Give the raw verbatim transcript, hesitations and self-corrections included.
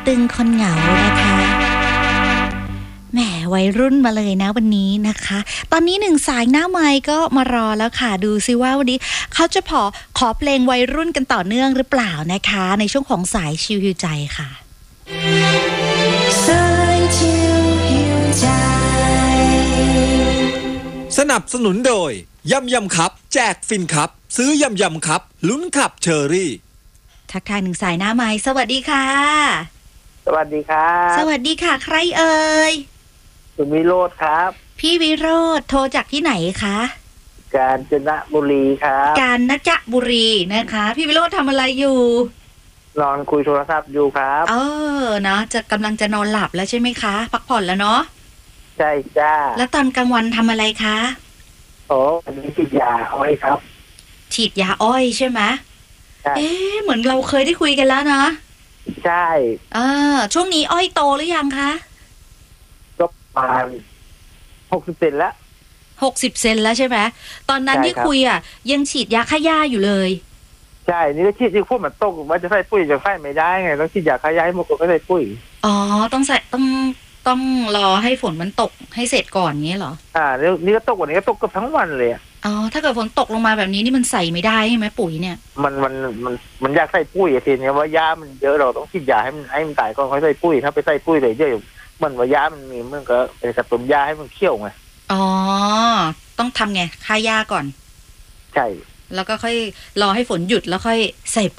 ตึงคนเหงานะคะแหมวัยรุ่นมาเลยนะวันนี้นะคะตอนนี้หนึ่งสายหน้าไมค์ก็มารอแล้วค่ะดูซิว่าวันนี้เขาจะพอขอเพลงวัยรุ่นกันต่อเนื่องหรือเปล่านะคะในช่วงของสายชิวฮิวใจค่ะสายชิวฮิวใจสนับสนุนโดยยำยำครับแจกฟินครับซื้อยำยำครับลุ้นขับเชอรี่ทักทายหนึ่งสายหน้าไมค์สวัสดีค่ะสวัสดีครับสวัสดีค่ะใครเอ่ยคุณวิโรจน์ครับพี่วิโรจน์โทรจากที่ไหนคะกาญจนบุรีครับกาญจนบุรีนะคะพี่วิโรจน์ทำอะไรอยู่นอนคุยโทรศัพท์อยู่ครับเออเนาะจะกำลังจะนอนหลับแล้วใช่ไหมคะพักผ่อนแล้วเนาะใช่จ้าแล้วตอนกลางวันทำอะไรคะโอ้อันนี้ฉีดยาอ้อยครับฉีดยาอ้อยใช่ไหมเอ๊ะเหมือนเราเคยได้คุยกันแล้วนะใช่เออช่วงนี้อ้อยโตหรือยังคะก็ประมาณหกสิบเซนแล้วหกสิบเซนแล้วใช่ไหมตอนนั้นที่คุยอ่ะยังฉีดยาฆ่าหญ้าอยู่เลยใช่นี่ก็ฉีดที่พวกมันตกว่าจะใส่ปุ๋ยจะใส่ไม่ได้ไงต้องฉีดยาฆ่าหญ้าให้หมดก็ใส่ปุ๋ยอ๋อต้องใส่ต้องต้องรอให้ฝนมันตกให้เสร็จก่อนงี้เหรออ่าแล้วนี่ก็ตกวันนี้ก็ตกเกือบทั้งวันเลยอ๋อถ้าเกิดฝนตกลงมาแบบนี้นี่มันใส่ไม่ได้ใช่ไหมปุ๋ยเนี่ยมันมันมันมันอยากใส่ปุ๋ยอะทีนี้ว่าหญ้ามันเยอะเราต้องฉีดยาให้มันให้มันตายก่อนค่อยใส่ปุ๋ยถ้าไปใส่ปุ๋ยเลยเยอะมันว่าหญ้ามันมีมันก็ไปกระตุ้นหญ้าให้มันเขี้ยวไงอ๋อต้องทำไงฆ่าหญ้าก่อนใช่แล้วก็ค่อยรอให้ฝนหยุดแล้วค่อยใส่